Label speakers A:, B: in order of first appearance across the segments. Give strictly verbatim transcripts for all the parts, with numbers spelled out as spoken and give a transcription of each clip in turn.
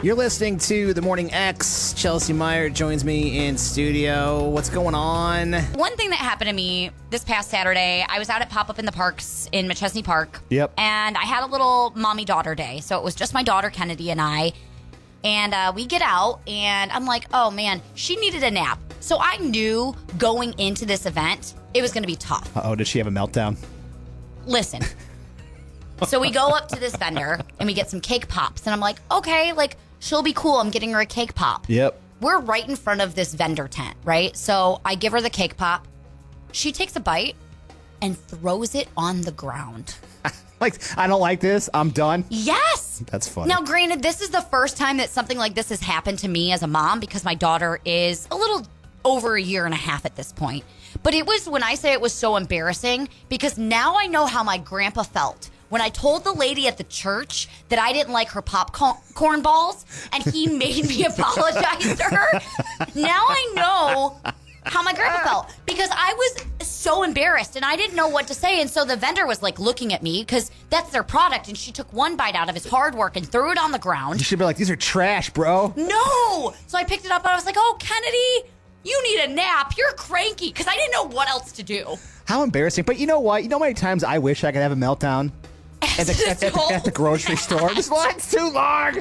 A: You're listening to The Morning X. Chelsea Meyer joins me in studio. What's going on?
B: One thing that happened to me this past Saturday, I was out at Pop-Up in the Parks in McChesney Park.
A: Yep.
B: And I had a little mommy-daughter day. So it was just my daughter, Kennedy, and I. And uh, we get out, and I'm like, oh, man, she needed a nap. So I knew going into this event, it was going to be tough.
A: Uh-oh, did she have a meltdown?
B: Listen. So we go up to this vendor, and we get some cake pops. And I'm like, okay, like, she'll be cool. I'm getting her a cake pop.
A: Yep.
B: We're right in front of this vendor tent, right? So I give her the cake pop. She takes a bite and throws it on the ground.
A: Like, I don't like this. I'm done.
B: Yes.
A: That's funny.
B: Now, granted, this is the first time that something like this has happened to me as a mom because my daughter is a little over a year and a half at this point. But it was, when I say it was so embarrassing, because now I know how my grandpa felt when I told the lady at the church that I didn't like her popcorn balls, and he made me apologize to her. Now I know how my grandpa felt, because I was so embarrassed, and I didn't know what to say. And so the vendor was like looking at me, because that's their product, and she took one bite out of his hard work and threw it on the ground.
A: You should be like, these are trash, bro.
B: No! So I picked it up, and I was like, oh, Kennedy, you need a nap. You're cranky, because I didn't know what else to do. How
A: embarrassing. But you know what? You know how many times I wish I could have a meltdown? At the, at, at, the, at the grocery store. This line's too long.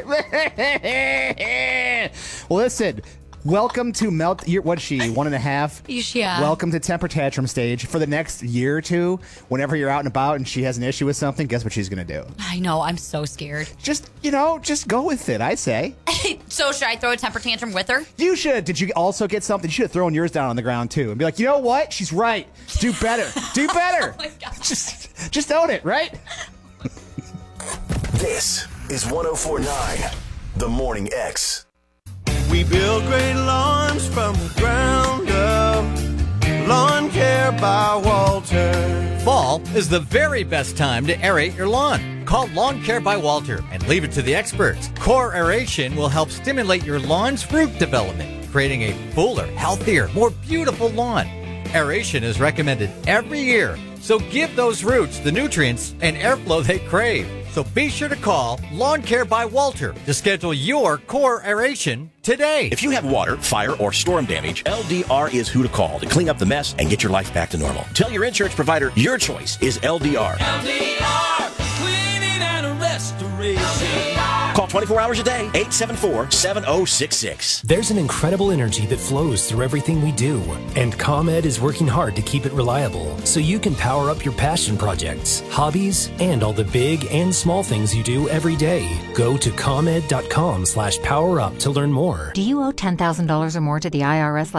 A: Well, listen. Welcome to Melt. You're, what is she? One and a half?
B: Yeah.
A: Welcome to Temper Tantrum stage. For the next year or two, whenever you're out and about and she has an issue with something, guess what she's going to do?
B: I know. I'm so scared.
A: Just, you know, just go with it, I say.
B: So should I throw a temper tantrum with her?
A: You should. Did you also get something? You should have thrown yours down on the ground, too. And be like, you know what? She's right. Do better. Do better.
B: Oh, my God.
A: Just, just own it, right?
C: This is one oh four point nine, The Morning X.
D: We build great lawns from the ground up. Lawn Care by Walter.
E: Fall is the very best time to aerate your lawn. Call Lawn Care by Walter and leave it to the experts. Core aeration will help stimulate your lawn's root development, creating a fuller, healthier, more beautiful lawn. Aeration is recommended every year, so give those roots the nutrients and airflow they crave. So be sure to call Lawn Care by Walter to schedule your core aeration today.
C: If you have water, fire, or storm damage, L D R is who to call to clean up the mess and get your life back to normal. Tell your insurance provider your choice is L D R.
F: L D R, cleaning and restoration.
C: Call twenty-four hours a day, eight seven four, seven oh six six.
G: There's an incredible energy that flows through everything we do, and ComEd is working hard to keep it reliable so you can power up your passion projects, hobbies, and all the big and small things you do every day. Go to ComEd dot com slash power up to learn more.
H: Do you owe ten thousand dollars or more to the I R S